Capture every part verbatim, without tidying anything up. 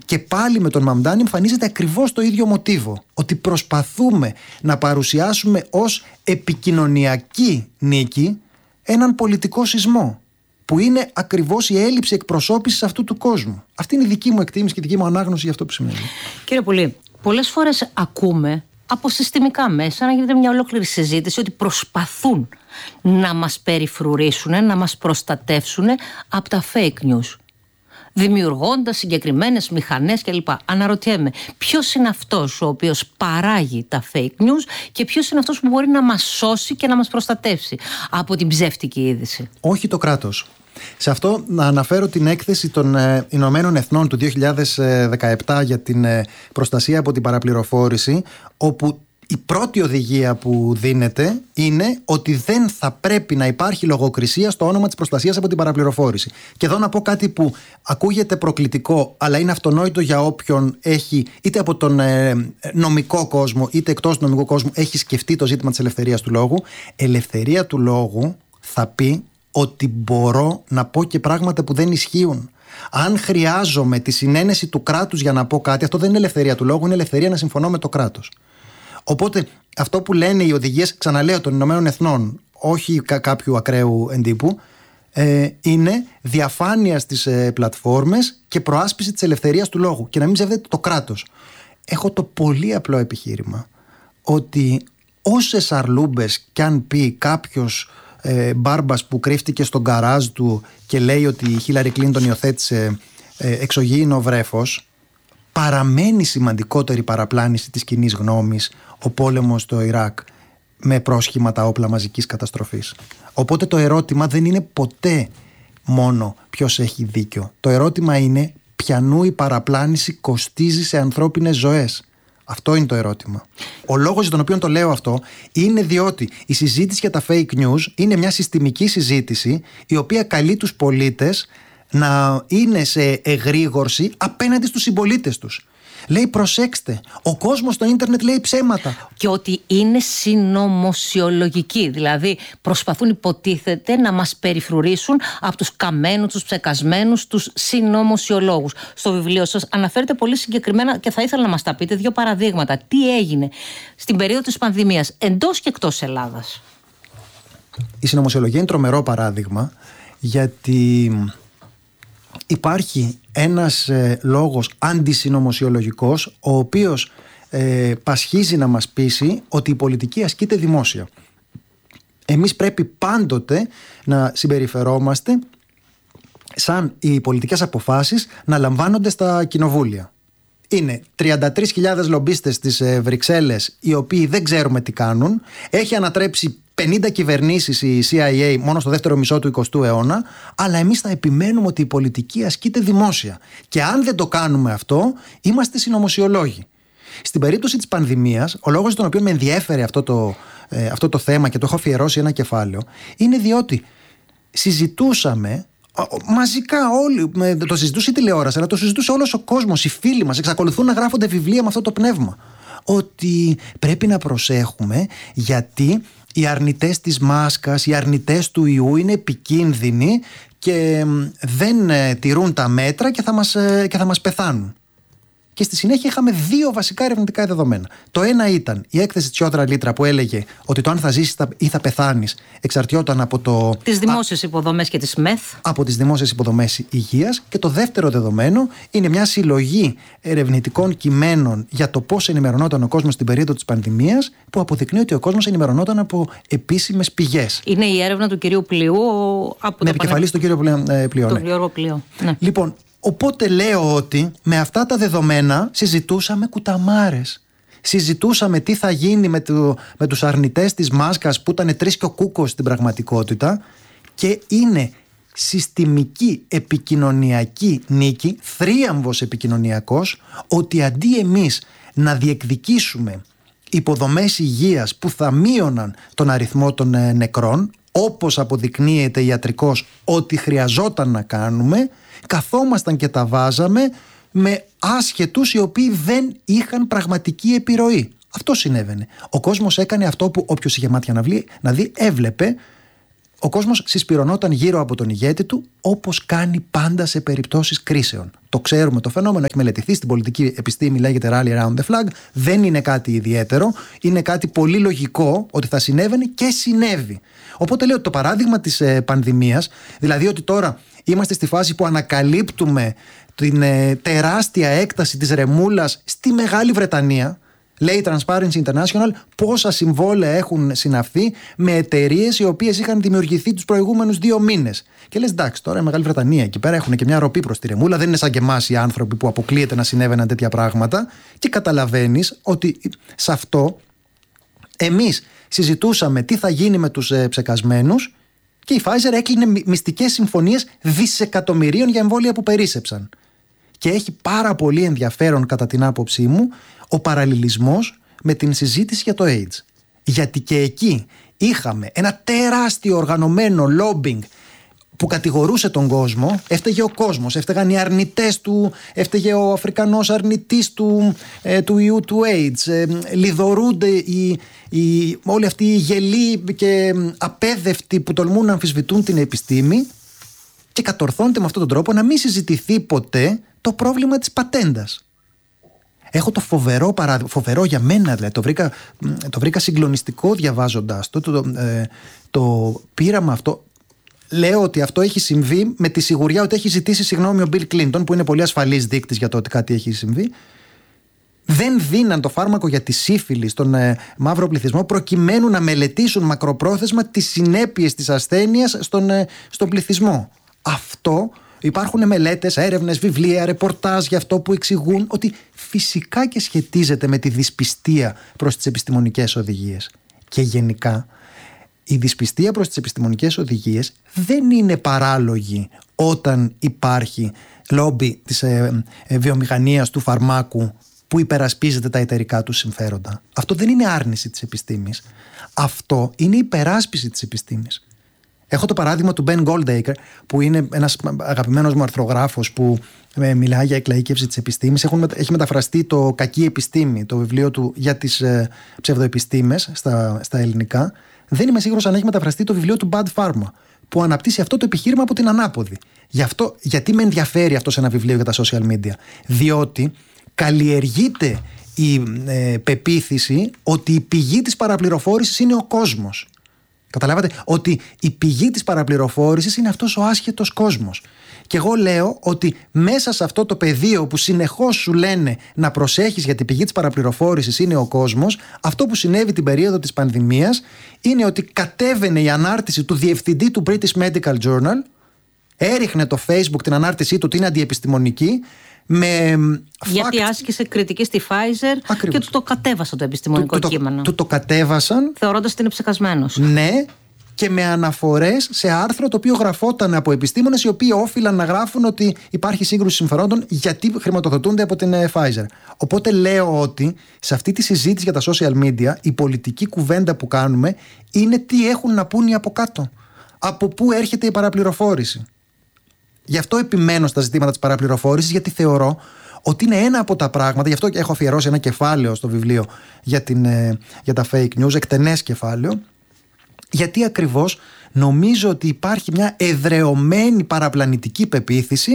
Και πάλι με τον Μαμντάνη εμφανίζεται ακριβώς το ίδιο μοτίβο. Ότι προσπαθούμε να παρουσιάσουμε ως επικοινωνιακή νίκη έναν πολιτικό σεισμό, που είναι ακριβώς η έλλειψη εκπροσώπησης αυτού του κόσμου. Αυτή είναι η δική μου εκτίμηση και η δική μου ανάγνωση για αυτό που σημαίνει. Κύριε Πουλή, πολλές φορές ακούμε από συστημικά μέσα να γίνεται μια ολόκληρη συζήτηση ότι προσπαθούν να μας περιφρουρήσουν, να μας προστατεύσουν από τα fake news, δημιουργώντας συγκεκριμένες μηχανές κλπ. Αναρωτιέμαι, ποιος είναι αυτός ο οποίος παράγει τα fake news και ποιος είναι αυτός που μπορεί να μας σώσει και να μας προστατεύσει από την ψεύτικη είδηση? Όχι το κράτος. Σε αυτό να αναφέρω την έκθεση των ε, Ηνωμένων Εθνών του δύο χιλιάδες δεκαεπτά για την ε, προστασία από την παραπληροφόρηση, όπου η πρώτη οδηγία που δίνεται είναι ότι δεν θα πρέπει να υπάρχει λογοκρισία στο όνομα της προστασίας από την παραπληροφόρηση. Και εδώ να πω κάτι που ακούγεται προκλητικό, αλλά είναι αυτονόητο για όποιον έχει, είτε από τον ε, νομικό κόσμο, είτε εκτός του νομικού κόσμου, έχει σκεφτεί το ζήτημα της ελευθερίας του λόγου. Ελευθερία του λόγου θα πει ότι μπορώ να πω και πράγματα που δεν ισχύουν. Αν χρειάζομαι τη συνένεση του κράτους για να πω κάτι, αυτό δεν είναι ελευθερία του λόγου, είναι ελευθερία να συμφωνώ με το κράτος. Οπότε αυτό που λένε οι οδηγίες, ξαναλέω, των Ηνωμένων Εθνών, όχι κα- κάποιου ακραίου εντύπου, ε, είναι διαφάνεια στις ε, πλατφόρμες και προάσπιση της ελευθερίας του λόγου και να μην ψεύδεται το κράτος. Έχω το πολύ απλό επιχείρημα ότι όσες αρλούμπες κι αν πει κάποιος ε, μπάρμπας που κρύφτηκε στον γκαράζ του και λέει ότι η Χίλαρη Κλίντον υιοθέτησε ε, εξωγήινο βρέφος, παραμένει σημαντικότερη παραπλάνηση της κοινής γνώμης ο πόλεμος στο Ιράκ με πρόσχημα όπλα μαζικής καταστροφής. Οπότε το ερώτημα δεν είναι ποτέ μόνο ποιος έχει δίκιο. Το ερώτημα είναι ποιανού η παραπλάνηση κοστίζει σε ανθρώπινες ζωές. Αυτό είναι το ερώτημα. Ο λόγος για τον οποίο το λέω αυτό είναι διότι η συζήτηση για τα fake news είναι μια συστημική συζήτηση η οποία καλεί τους πολίτες να είναι σε εγρήγορση απέναντι στους συμπολίτες τους. Λέει προσέξτε, ο κόσμος στο ίντερνετ λέει ψέματα. Και ότι είναι συνωμοσιολογικοί. Δηλαδή προσπαθούν, υποτίθεται, να μας περιφρουρήσουν από τους καμένους, τους ψεκασμένους, τους συνωμοσιολόγους. Στο βιβλίο σας αναφέρετε πολύ συγκεκριμένα και θα ήθελα να μας τα πείτε δύο παραδείγματα. Τι έγινε στην περίοδο της πανδημίας εντός και εκτός Ελλάδας? Η συνωμοσιολογία είναι τρομερό παράδειγμα, γιατί υπάρχει ένας ε, λόγος αντισυνωμοσιολογικός, ο οποίος ε, πασχίζει να μας πείσει ότι η πολιτική ασκείται δημόσια. Εμείς πρέπει πάντοτε να συμπεριφερόμαστε σαν οι πολιτικές αποφάσεις να λαμβάνονται στα κοινοβούλια. Είναι τριάντα τρεις χιλιάδες λομπίστες στις ε, Βρυξέλλες, οι οποίοι δεν ξέρουμε τι κάνουν. Έχει ανατρέψει πενήντα κυβερνήσεις η σι άι έι μόνο στο δεύτερο μισό του εικοστού αιώνα, αλλά εμείς θα επιμένουμε ότι η πολιτική ασκείται δημόσια. Και αν δεν το κάνουμε αυτό, είμαστε συνωμοσιολόγοι. Στην περίπτωση της πανδημίας, ο λόγος τον οποίο με ενδιέφερε αυτό το, ε, αυτό το θέμα και το έχω αφιερώσει ένα κεφάλαιο, είναι διότι συζητούσαμε μαζικά όλοι, το συζητούσε η τηλεόραση, αλλά το συζητούσε όλος ο κόσμος, οι φίλοι μας, εξακολουθούν να γράφονται βιβλία με αυτό το πνεύμα. Ότι πρέπει να προσέχουμε γιατί οι αρνητές της μάσκας, οι αρνητές του ιού είναι επικίνδυνοι και δεν ε, τηρούν τα μέτρα και θα μας, ε, και θα μας πεθάνουν. Και στη συνέχεια είχαμε δύο βασικά ερευνητικά δεδομένα. Το ένα ήταν η έκθεση Τσιόδρα Λίτρα που έλεγε ότι το αν θα ζήσεις ή θα πεθάνεις εξαρτιόταν από το... τις δημόσιες υποδομές και τις ΜΕΘ. Από τις δημόσιες υποδομές υγείας. Και το δεύτερο δεδομένο είναι μια συλλογή ερευνητικών κειμένων για το πώς ενημερωνόταν ο κόσμος στην περίοδο της πανδημίας, που αποδεικνύει ότι ο κόσμος ενημερωνόταν από επίσημες πηγές. Είναι η έρευνα του κυρίου Πλειού από με επικεφαλής τον κύριο Πλειό. Τον Γιώργο Πλειό. Ναι. Λοιπόν, οπότε λέω ότι με αυτά τα δεδομένα συζητούσαμε κουταμάρες. Συζητούσαμε τι θα γίνει με, το, με τους αρνητές της μάσκας που ήταν τρεις και ο κούκος στην πραγματικότητα, και είναι συστημική επικοινωνιακή νίκη, θρίαμβος επικοινωνιακός, ότι αντί εμείς να διεκδικήσουμε υποδομές υγείας που θα μείωναν τον αριθμό των ε, νεκρών, όπως αποδεικνύεται ιατρικός ότι χρειαζόταν να κάνουμε, καθόμασταν και τα βάζαμε με άσχετους οι οποίοι δεν είχαν πραγματική επιρροή. Αυτό συνέβαινε. Ο κόσμος έκανε αυτό που όποιος είχε μάτια να, βλή, να δει έβλεπε Ο κόσμος συσπυρωνόταν γύρω από τον ηγέτη του, όπως κάνει πάντα σε περιπτώσεις κρίσεων. Το ξέρουμε το φαινόμενο, έχει μελετηθεί στην πολιτική επιστήμη, λέγεται Rally Around the Flag. Δεν είναι κάτι ιδιαίτερο, είναι κάτι πολύ λογικό ότι θα συνέβαινε και συνέβη. Οπότε λέω ότι το παράδειγμα της ε, πανδημίας, δηλαδή ότι τώρα είμαστε στη φάση που ανακαλύπτουμε την ε, τεράστια έκταση της ρεμούλας στη Μεγάλη Βρετανία. Λέει Transparency International πόσα συμβόλαια έχουν συναυθεί με εταιρείες οι οποίες είχαν δημιουργηθεί τους προηγούμενους δύο μήνες. Και λες, εντάξει, τώρα η Μεγάλη Βρετανία εκεί πέρα έχουν και μια ροπή προς τη ρεμούλα. Δεν είναι σαν και εμάς οι άνθρωποι που αποκλείεται να συνέβαιναν τέτοια πράγματα. Και καταλαβαίνεις ότι σε αυτό εμείς συζητούσαμε τι θα γίνει με τους ε, ψεκασμένους και η Pfizer έκλεινε μυστικές συμφωνίες δισεκατομμυρίων για εμβόλια που περίσσεψαν. Και έχει πάρα πολύ ενδιαφέρον, κατά την άποψή μου, ο παραλληλισμός με την συζήτηση για το AIDS. Γιατί και εκεί είχαμε ένα τεράστιο οργανωμένο lobbying που κατηγορούσε τον κόσμο. Έφταιγε ο κόσμος, έφταιγαν οι αρνητές του, έφταιγε ο Αφρικανός αρνητής του, ε, του ιού του AIDS. Ε, λιδωρούνται οι, οι, όλοι αυτοί οι γελοί και απέδευτοι που τολμούν να αμφισβητούν την επιστήμη, και κατορθώνεται με αυτόν τον τρόπο να μην συζητηθεί ποτέ το πρόβλημα της πατέντας. Έχω το φοβερό παράδειγμα, φοβερό για μένα δηλαδή, το βρήκα, το βρήκα συγκλονιστικό διαβάζοντας το, το, το, ε, το πείραμα αυτό. Λέω ότι αυτό έχει συμβεί με τη σιγουριά ότι έχει ζητήσει συγγνώμη ο Bill Clinton, που είναι πολύ ασφαλής δείκτης για το ότι κάτι έχει συμβεί. Δεν δίναν το φάρμακο για τη σύφυλλη στον ε, μαύρο πληθυσμό προκειμένου να μελετήσουν μακροπρόθεσμα τις συνέπειες της ασθένειας στον, ε, στον πληθυσμό. Αυτό, υπάρχουν μελέτες, έρευνες, βιβλία, ρεπορτάζ για αυτό που εξηγούν ότι φυσικά και σχετίζεται με τη δυσπιστία προς τις επιστημονικές οδηγίες. Και γενικά η δυσπιστία προς τις επιστημονικές οδηγίες δεν είναι παράλογη όταν υπάρχει λόμπι της ε, ε, βιομηχανίας του φαρμάκου που υπερασπίζεται τα εταιρικά του συμφέροντα. Αυτό δεν είναι άρνηση της επιστήμης. Αυτό είναι υπεράσπιση της επιστήμης. Έχω το παράδειγμα του Ben Goldacre, που είναι ένας αγαπημένος μου αρθρογράφος που ε, μιλάει για εκλαΐκευση της επιστήμης. Έχουν, έχει μεταφραστεί το «Κακή επιστήμη», το βιβλίο του για τις ε, ψευδοεπιστήμες στα, στα ελληνικά. Δεν είμαι σίγουρος αν έχει μεταφραστεί το βιβλίο του Bad Pharma, που αναπτύσσει αυτό το επιχείρημα από την ανάποδη. Γι' αυτό, γιατί με ενδιαφέρει αυτό σε ένα βιβλίο για τα social media? Διότι καλλιεργείται η ε, πεποίθηση ότι η πηγή της παραπληροφόρησης είναι ο κόσμος. Καταλάβατε ότι η πηγή της παραπληροφόρησης είναι αυτός ο άσχετος κόσμος. Και εγώ λέω ότι μέσα σε αυτό το πεδίο που συνεχώς σου λένε να προσέχεις γιατί η πηγή της παραπληροφόρησης είναι ο κόσμος, αυτό που συνέβη την περίοδο της πανδημίας είναι ότι κατέβαινε η ανάρτηση του διευθυντή του British Medical Journal, έριχνε το Facebook την ανάρτησή του ότι είναι αντιεπιστημονική, με γιατί fact... άσκησε κριτική στη Pfizer. Ακριβώς. Και του το κατέβασαν το επιστημονικό του, κείμενο. Του, του το κατέβασαν. Θεωρώντας ότι είναι ψεκασμένος. Ναι, και με αναφορές σε άρθρο το οποίο γραφόταν από επιστήμονες οι οποίοι όφυλαν να γράφουν ότι υπάρχει σύγκρουση συμφερόντων γιατί χρηματοδοτούνται από την Pfizer. Οπότε λέω ότι σε αυτή τη συζήτηση για τα social media η πολιτική κουβέντα που κάνουμε είναι τι έχουν να πούν οι από κάτω. Από πού έρχεται η παραπληροφόρηση. Γι' αυτό επιμένω στα ζητήματα της παραπληροφόρησης, γιατί θεωρώ ότι είναι ένα από τα πράγματα, γι' αυτό έχω αφιερώσει ένα κεφάλαιο στο βιβλίο για, την, για τα fake news, εκτενές κεφάλαιο, γιατί ακριβώς νομίζω ότι υπάρχει μια εδρεωμένη παραπλανητική πεποίθηση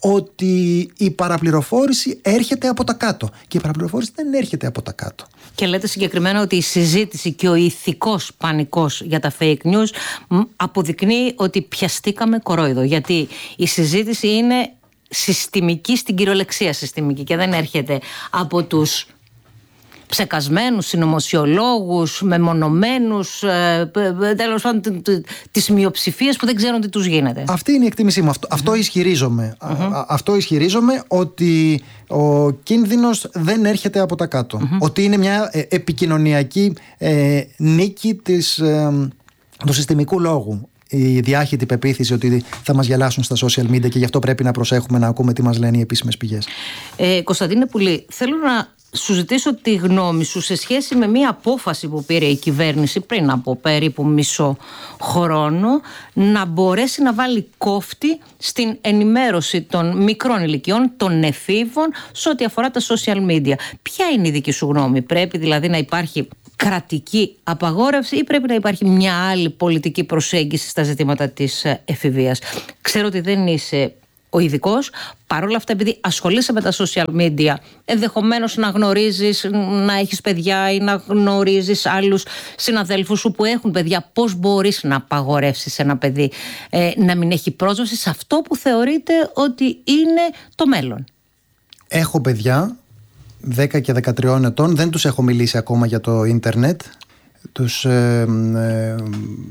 ότι η παραπληροφόρηση έρχεται από τα κάτω. Και η παραπληροφόρηση δεν έρχεται από τα κάτω. Και λέτε συγκεκριμένα ότι η συζήτηση και ο ηθικός πανικός για τα fake news αποδεικνύει ότι πιαστήκαμε κορόιδο. Γιατί η συζήτηση είναι συστημική, στην κυριολεξία συστημική, και δεν έρχεται από τους ψεκασμένους συνωμοσιολόγους, μεμονωμένους, ε, τέλος πάντων τις μειοψηφίες που δεν ξέρουν τι τους γίνεται. Αυτή είναι η εκτίμησή μου. Αυτό, mm-hmm. αυτό ισχυρίζομαι. Mm-hmm. Α, αυτό ισχυρίζομαι ότι ο κίνδυνος δεν έρχεται από τα κάτω. Mm-hmm. Ότι είναι μια ε, επικοινωνιακή ε, νίκη της, ε, του συστημικού λόγου. Η διάχυτη πεποίθηση ότι θα μας γελάσουν στα social media και γι' αυτό πρέπει να προσέχουμε να ακούμε τι μας λένε οι επίσημες πηγές. Ε, Κωνσταντίνε Πουλή, θέλω να σου ζητήσω τη γνώμη σου σε σχέση με μια απόφαση που πήρε η κυβέρνηση πριν από περίπου μισό χρόνο, να μπορέσει να βάλει κόφτη στην ενημέρωση των μικρών ηλικιών, των εφήβων, σε ό,τι αφορά τα social media. Ποια είναι η δική σου γνώμη? Πρέπει δηλαδή να υπάρχει κρατική απαγόρευση ή πρέπει να υπάρχει μια άλλη πολιτική προσέγγιση στα ζητήματα της εφηβείας? Ξέρω ότι δεν είσαι ο ειδικός. Παρ' όλα αυτά, επειδή ασχολείσαι με τα social media, ενδεχομένως να γνωρίζεις, να έχεις παιδιά ή να γνωρίζεις άλλους συναδέλφους σου που έχουν παιδιά, πώς μπορείς να απαγορεύσεις ένα παιδί ε, να μην έχει πρόσβαση σε αυτό που θεωρείται ότι είναι το μέλλον? Έχω παιδιά δέκα και δεκατρία ετών, δεν τους έχω μιλήσει ακόμα για το ίντερνετ. Τους ε, ε, ε,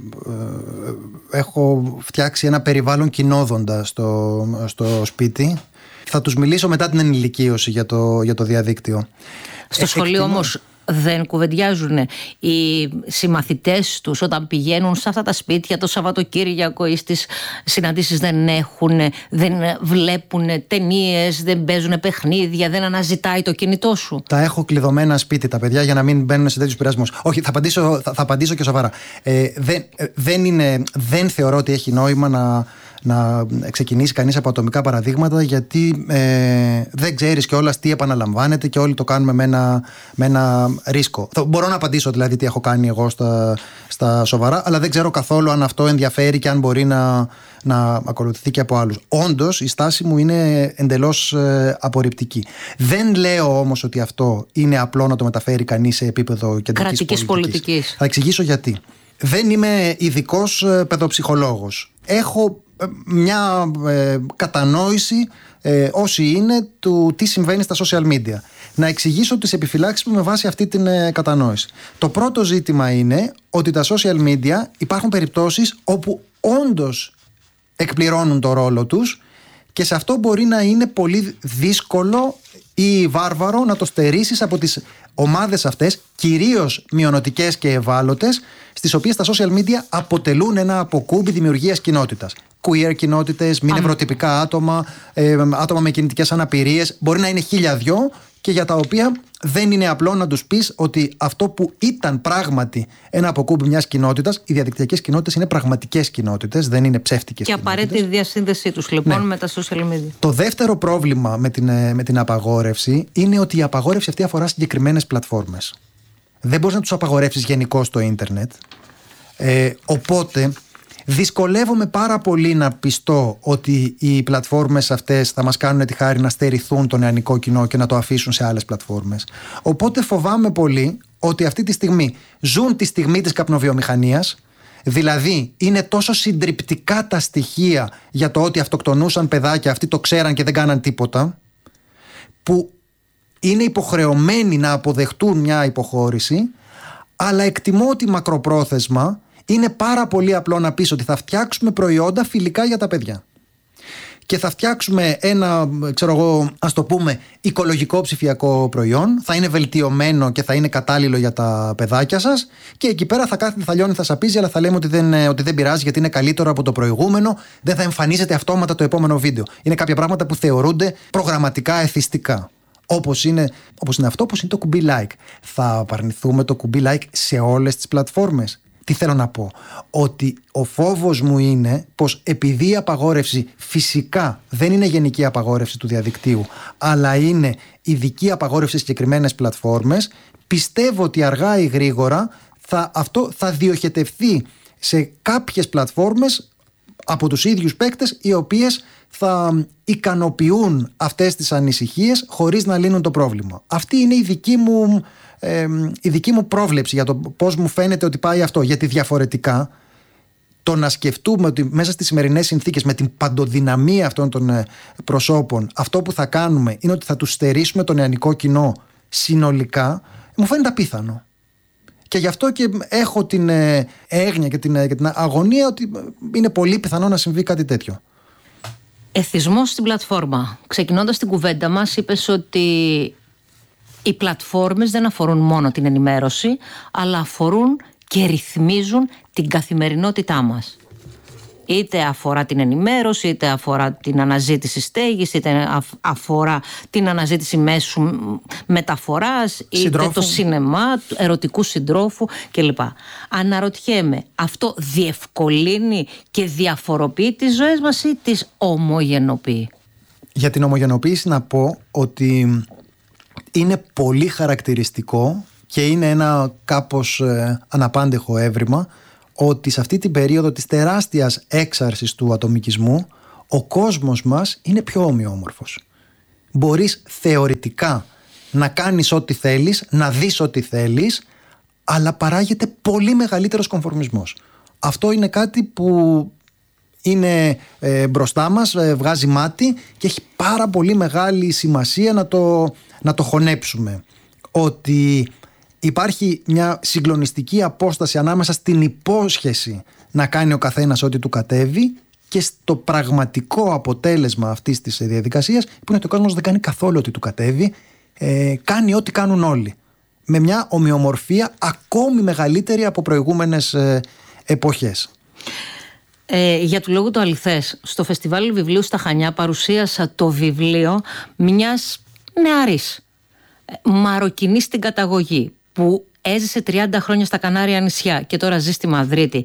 έχω φτιάξει ένα περιβάλλον κοινόδοντα στο, στο σπίτι. Θα τους μιλήσω μετά την ενηλικίωση για το, για το διαδίκτυο. Στο σχολείο όμως δεν κουβεντιάζουν οι συμμαθητές τους όταν πηγαίνουν σε αυτά τα σπίτια το Σαββατοκύριακο ή στις συναντήσεις? Δεν έχουν, δεν βλέπουν ταινίες, δεν παίζουν παιχνίδια, δεν αναζητάει το κινητό σου? Τα έχω κλειδωμένα σπίτι τα παιδιά για να μην μπαίνουν σε τέτοιους πειρασμούς. Όχι, θα απαντήσω, θα, θα απαντήσω και σοβαρά. Ε, δεν, δεν, είναι, δεν θεωρώ ότι έχει νόημα να, να ξεκινήσει κανείς από ατομικά παραδείγματα, γιατί ε, δεν ξέρεις κιόλας τι επαναλαμβάνεται και όλοι το κάνουμε με ένα, με ένα ρίσκο. Θα, μπορώ να απαντήσω δηλαδή τι έχω κάνει εγώ στα, στα σοβαρά, αλλά δεν ξέρω καθόλου αν αυτό ενδιαφέρει και αν μπορεί να, να ακολουθηθεί και από άλλους. Όντως η στάση μου είναι εντελώς ε, απορριπτική. Δεν λέω όμως ότι αυτό είναι απλό να το μεταφέρει κανείς σε επίπεδο κεντρικής πολιτικής. πολιτικής. Θα εξηγήσω γιατί. Δεν είμαι ειδικός ε, παιδοψυχολόγος. Έχω μια ε, κατανόηση ε, όσοι είναι του τι συμβαίνει στα social media. Να εξηγήσω τις επιφυλάξεις μου με βάση αυτή την ε, κατανόηση. Το πρώτο ζήτημα είναι ότι τα social media υπάρχουν περιπτώσεις όπου όντως εκπληρώνουν το ρόλο τους και σε αυτό μπορεί να είναι πολύ δύσκολο ή βάρβαρο να το στερήσεις από τις ομάδες αυτές, κυρίως μειονοτικές και ευάλωτες, στις οποίες τα social media αποτελούν ένα αποκούμπι δημιουργίας κοινότητας. Queer κοινότητες, μη νευροτυπικά άτομα, ε, άτομα με κινητικές αναπηρίες, μπορεί να είναι χίλια δυο, και για τα οποία δεν είναι απλό να τους πεις ότι αυτό που ήταν πράγματι ένα αποκούμπι μιας κοινότητας, οι διαδικτυακές κοινότητες είναι πραγματικές κοινότητες, δεν είναι ψεύτικες και κοινότητες. απαραίτητη διασύνδεσή τους λοιπόν, ναι, με τα social media. Το δεύτερο πρόβλημα με την, με την απαγόρευση είναι ότι η απαγόρευση αυτή αφορά συγκεκριμένες πλατφόρμες. Δεν μπορείς να τους απαγορεύσεις γενικώς στο ίντερνετ. Ε, οπότε δυσκολεύομαι πάρα πολύ να πιστώ ότι οι πλατφόρμες αυτές θα μας κάνουν τη χάρη να στερηθούν το νεανικό κοινό και να το αφήσουν σε άλλες πλατφόρμες. Οπότε φοβάμαι πολύ ότι αυτή τη στιγμή ζουν τη στιγμή της καπνοβιομηχανίας. Δηλαδή είναι τόσο συντριπτικά τα στοιχεία για το ότι αυτοκτονούσαν παιδάκια, αυτοί το ξέραν και δεν κάναν τίποτα, που είναι υποχρεωμένοι να αποδεχτούν μια υποχώρηση. Αλλά εκτιμώ ότι μακροπρόθεσμα είναι πάρα πολύ απλό να πεις ότι θα φτιάξουμε προϊόντα φιλικά για τα παιδιά. Και θα φτιάξουμε ένα, ξέρω εγώ, ας το πούμε, οικολογικό ψηφιακό προϊόν. Θα είναι βελτιωμένο και θα είναι κατάλληλο για τα παιδάκια σας. Και εκεί πέρα θα κάθεται, θα λιώνει, θα σαπίζει, αλλά θα λέμε ότι δεν, ότι δεν πειράζει γιατί είναι καλύτερο από το προηγούμενο. Δεν θα εμφανίζεται αυτόματα το επόμενο βίντεο. Είναι κάποια πράγματα που θεωρούνται προγραμματικά εθιστικά. Όπως είναι, όπως είναι αυτό, όπως είναι το κουμπί like. Θα απαρνηθούμε το κουμπί like σε όλες τις πλατφόρμες? Τι θέλω να πω? Ότι ο φόβος μου είναι πως επειδή η απαγόρευση φυσικά δεν είναι γενική απαγόρευση του διαδικτύου, αλλά είναι ειδική απαγόρευση σε συγκεκριμένες πλατφόρμες, πιστεύω ότι αργά ή γρήγορα θα, αυτό θα διοχετευθεί σε κάποιες πλατφόρμες από τους ίδιους παίκτες, οι οποίες θα ικανοποιούν αυτές τις ανησυχίες χωρίς να λύνουν το πρόβλημα. Αυτή είναι η δική μου, ε, η δική μου πρόβλεψη για το πώς μου φαίνεται ότι πάει αυτό. Γιατί διαφορετικά το να σκεφτούμε ότι μέσα στις σημερινές συνθήκες, με την παντοδυναμία αυτών των προσώπων, αυτό που θα κάνουμε είναι ότι θα τους στερήσουμε το νεανικό κοινό συνολικά, μου φαίνεται απίθανο. Και γι' αυτό και έχω την έγνοια και την, και την αγωνία ότι είναι πολύ πιθανό να συμβεί κάτι τέτοιο. Εθισμός στην πλατφόρμα. Ξεκινώντας την κουβέντα μας, είπες ότι οι πλατφόρμες δεν αφορούν μόνο την ενημέρωση, αλλά αφορούν και ρυθμίζουν την καθημερινότητά μας. Είτε αφορά την ενημέρωση, είτε αφορά την αναζήτηση στέγης, είτε αφορά την αναζήτηση μέσου μεταφοράς, συντρόφου, είτε το σινεμά, ερωτικού συντρόφου κλπ. Αναρωτιέμαι, αυτό διευκολύνει και διαφοροποιεί τις ζωές μας ή τις ομογενοποιεί? Για την ομογενοποίηση να πω ότι είναι πολύ χαρακτηριστικό και είναι ένα κάπως ε, αναπάντεχο έβριμα, ότι σε αυτή την περίοδο της τεράστιας έξαρσης του ατομικισμού ο κόσμος μας είναι πιο ομοιόμορφος. Μπορείς θεωρητικά να κάνεις ό,τι θέλεις, να δεις ό,τι θέλεις, αλλά παράγεται πολύ μεγαλύτερος κομφορμισμός. Αυτό είναι κάτι που είναι ε, μπροστά μας, ε, βγάζει μάτι και έχει πάρα πολύ μεγάλη σημασία να το, να το χωνέψουμε. Ότι υπάρχει μια συγκλονιστική απόσταση ανάμεσα στην υπόσχεση να κάνει ο καθένας ό,τι του κατέβει και στο πραγματικό αποτέλεσμα αυτής της διαδικασίας, που είναι ότι ο κόσμος δεν κάνει καθόλου ό,τι του κατέβει, ε, κάνει ό,τι κάνουν όλοι. Με μια ομοιομορφία ακόμη μεγαλύτερη από προηγούμενες ε, εποχές. Ε, για του λόγου το αληθές, στο Φεστιβάλ Βιβλίου στα Χανιά παρουσίασα το βιβλίο μιας νεαρής Μαροκινής στην καταγωγή, που έζησε τριάντα χρόνια στα Κανάρια νησιά και τώρα ζει στη Μαδρίτη,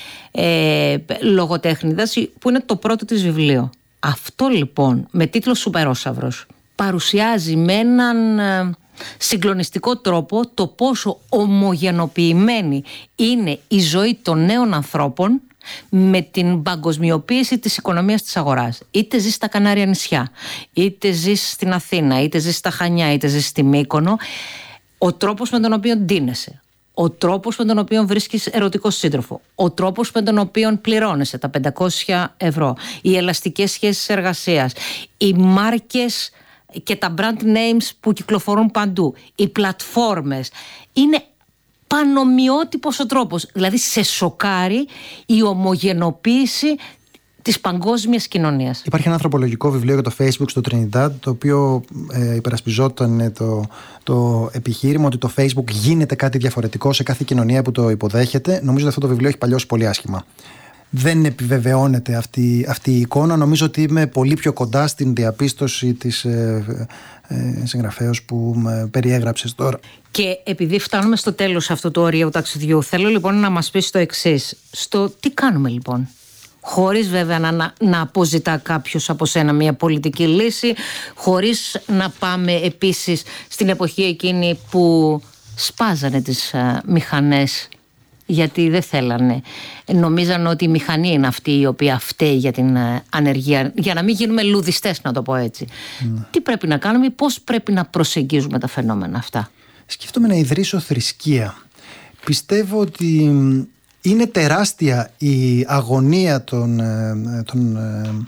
ε, λογοτέχνηδας, που είναι το πρώτο της βιβλίο. Αυτό λοιπόν με τίτλο Σουπερόσαυρος παρουσιάζει με έναν ε, συγκλονιστικό τρόπο το πόσο ομογενοποιημένη είναι η ζωή των νέων ανθρώπων με την παγκοσμιοποίηση της οικονομίας της αγοράς. Είτε ζεις στα Κανάρια νησιά, είτε ζεις στην Αθήνα, είτε ζεις στα Χανιά, είτε ζεις στη Μύκονο, ο τρόπος με τον οποίο ντύνεσαι, ο τρόπος με τον οποίο βρίσκεις ερωτικό σύντροφο, ο τρόπος με τον οποίο πληρώνεσαι τα πεντακόσια ευρώ, οι ελαστικές σχέσεις εργασίας, οι μάρκες και τα brand names που κυκλοφορούν παντού, οι πλατφόρμες, είναι πανομοιότυπος ο τρόπος. Δηλαδή σε σοκάρει η ομογενοποίηση της παγκόσμιας κοινωνίας. Υπάρχει ένα ανθρωπολογικό βιβλίο για το Facebook στο Trinidad, το οποίο ε, υπερασπιζόταν το, το επιχείρημα ότι το Facebook γίνεται κάτι διαφορετικό σε κάθε κοινωνία που το υποδέχεται. Νομίζω ότι αυτό το βιβλίο έχει παλιώσει πολύ άσχημα. Δεν επιβεβαιώνεται αυτή, αυτή η εικόνα. Νομίζω ότι είμαι πολύ πιο κοντά στην διαπίστωση της ε, ε, συγγραφέως που με περιέγραψες τώρα. Και επειδή φτάνουμε στο τέλος αυτού του ωραίου ταξιδιού, θέλω λοιπόν να μας πεις το εξής. Στο τι κάνουμε λοιπόν, χωρίς βέβαια να, να, να αποζητά κάποιος από σένα μια πολιτική λύση, χωρίς να πάμε επίσης στην εποχή εκείνη που σπάζανε τις α, μηχανές, γιατί δεν θέλανε. Νομίζαν ότι η μηχανή είναι αυτή η οποία φταίει για την ανεργία, για να μην γίνουμε λουδιστές, να το πω έτσι. Mm. Τι πρέπει να κάνουμε, πώς πρέπει να προσεγγίζουμε τα φαινόμενα αυτά? Σκέφτομαι να ιδρύσω θρησκεία. Πιστεύω ότι είναι τεράστια η αγωνία των, των,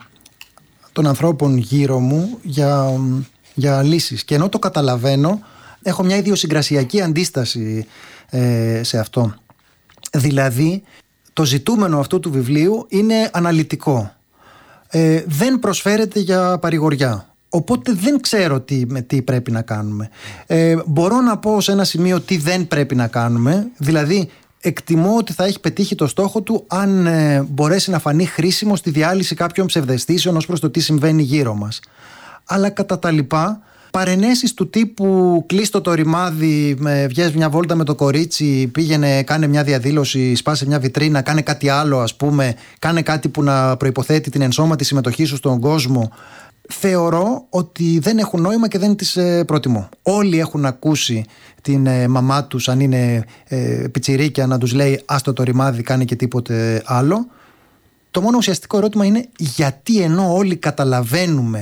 των ανθρώπων γύρω μου για, για λύσεις. Και ενώ το καταλαβαίνω, έχω μια ιδιοσυγκρασιακή αντίσταση ε, σε αυτό. Δηλαδή, το ζητούμενο αυτού του βιβλίου είναι αναλυτικό. Ε, δεν προσφέρεται για παρηγοριά. Οπότε δεν ξέρω τι, με τι πρέπει να κάνουμε. Ε, μπορώ να πω σε ένα σημείο τι δεν πρέπει να κάνουμε. Δηλαδή, εκτιμώ ότι θα έχει πετύχει το στόχο του αν ε, μπορέσει να φανεί χρήσιμο στη διάλυση κάποιων ψευδαισθήσεων ως προς το τι συμβαίνει γύρω μας. Αλλά κατά τα λοιπά, παρενέσεις του τύπου κλείστο το ρημάδι, βγες μια βόλτα με το κορίτσι, πήγαινε, κάνε μια διαδήλωση, σπάσε μια βιτρίνα, κάνε κάτι άλλο, ας πούμε, κάνε κάτι που να προϋποθέτει την ενσώματη συμμετοχή σου στον κόσμο, θεωρώ ότι δεν έχουν νόημα και δεν τις ε, προτιμώ. Όλοι έχουν ακούσει την ε, μαμά τους, αν είναι ε, πιτσιρίκια, να τους λέει άστο το ρημάδι, κάνε και τίποτε άλλο. Το μόνο ουσιαστικό ερώτημα είναι γιατί, ενώ όλοι καταλαβαίνουμε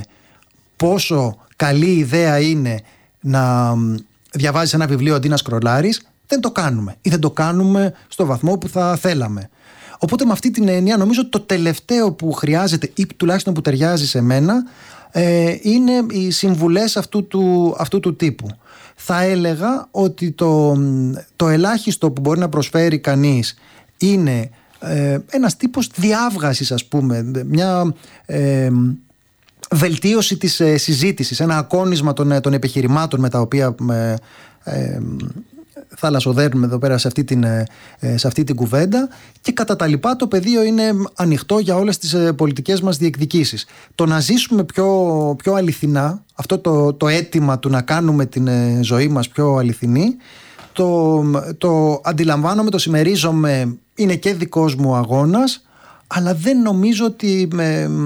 πόσο καλή ιδέα είναι να διαβάζεις ένα βιβλίο αντί να σκρολάρεις, δεν το κάνουμε ή δεν το κάνουμε στο βαθμό που θα θέλαμε. Οπότε με αυτή την έννοια νομίζω το τελευταίο που χρειάζεται ή τουλάχιστον που ταιριάζει σε μένα ε, είναι οι συμβουλές αυτού του, αυτού του τύπου. Θα έλεγα ότι το, το ελάχιστο που μπορεί να προσφέρει κανείς είναι ε, ένας τύπος διάβγασης, ας πούμε, μια ε, βελτίωση της ε, συζήτησης, ένα ακόνισμα των, των επιχειρημάτων με τα οποία ε, ε, θαλασσοδέρνουμε εδώ πέρα σε αυτή, την, ε, σε αυτή την κουβέντα, και κατά τα λοιπά το πεδίο είναι ανοιχτό για όλες τις ε, πολιτικές μας διεκδικήσεις. Το να ζήσουμε πιο, πιο αληθινά, αυτό το, το αίτημα του να κάνουμε την ε, ζωή μας πιο αληθινή, το, το αντιλαμβάνομαι, το συμμερίζομαι, είναι και δικός μου αγώνας, αλλά δεν νομίζω ότι ε, ε,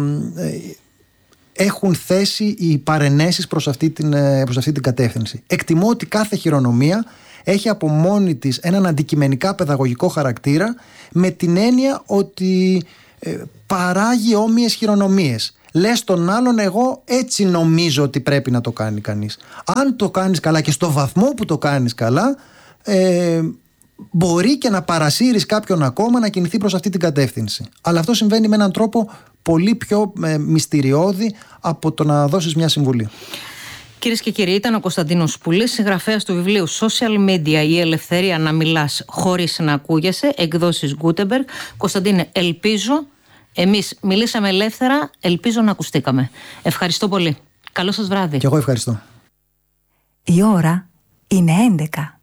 έχουν θέση οι παρενέσεις προς αυτή την, προς αυτή την κατεύθυνση. Εκτιμώ ότι κάθε χειρονομία έχει από μόνη της έναν αντικειμενικά παιδαγωγικό χαρακτήρα, με την έννοια ότι ε, παράγει όμοιες χειρονομίες. Λες τον άλλον, εγώ έτσι νομίζω ότι πρέπει να το κάνει κανείς. Αν το κάνεις καλά και στο βαθμό που το κάνεις καλά, ε, μπορεί και να παρασύρεις κάποιον ακόμα να κινηθεί προς αυτή την κατεύθυνση. Αλλά αυτό συμβαίνει με έναν τρόπο πολύ πιο ε, μυστηριώδη από το να δώσεις μια συμβουλή. Κυρίες και κύριοι, ήταν ο Κωνσταντίνος Πουλής, συγγραφέας του βιβλίου Social Media, η ελευθερία να μιλάς χωρίς να ακούγεσαι, εκδόσεις Gutenberg. Κωνσταντίνε, ελπίζω, εμείς μιλήσαμε ελεύθερα, ελπίζω να ακουστήκαμε. Ευχαριστώ πολύ. Καλό σας βράδυ. Και εγώ ευχαριστώ. Η ώρα είναι έντεκα.